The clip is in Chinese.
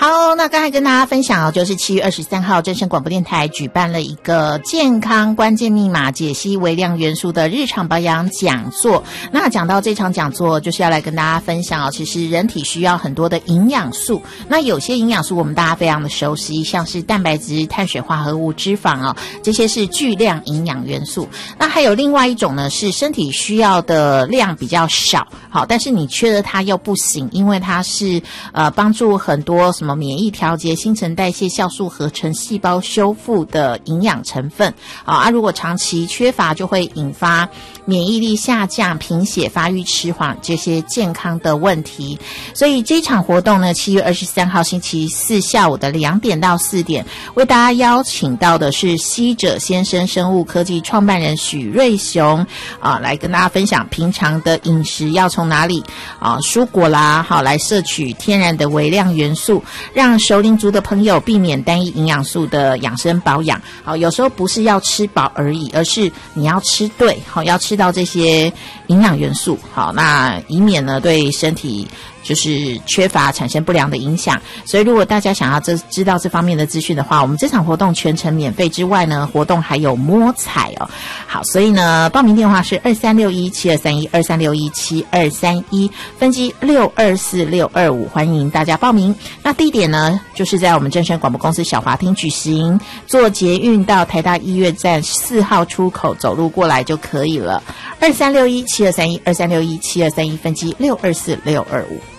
好，那刚才跟大家分享就是7月23号正声广播电台举办了一个健康关键密码解析微量元素的日常保养讲座。那讲到这场讲座就是要来跟大家分享其实人体需要很多的营养素，那有些营养素我们大家非常的熟悉，像是蛋白质、碳水化合物、脂肪这些是巨量营养元素。那还有另外一种呢，是身体需要的量比较少，好，但是你缺了它又不行，因为它是帮助很多什么免疫调节、新陈代谢、酵素合成、细胞修复的营养成分如果长期缺乏就会引发免疫力下降、贫血、发育迟缓这些健康的问题。所以这场活动呢，7月23号星期四下午的2点到4点，为大家邀请到的是希者先生生物科技创办人许瑞雄来跟大家分享平常的饮食要从哪里蔬果啦来摄取天然的微量元素，让熟龄族的朋友避免单一营养素的养生保养。有时候不是要吃饱而已，而是你要吃对，要吃到这些营养元素，那以免呢对身体就是缺乏产生不良的影响。所以如果大家想要知道这方面的资讯的话，我们这场活动全程免费之外呢，活动还有摸彩好，所以呢报名电话是23617231 23617231，分机624625，欢迎大家报名。那地点呢就是在我们正声广播公司小华厅举行，坐捷运到台大医院站4号出口走路过来就可以了。23617231 23617231，分机624625。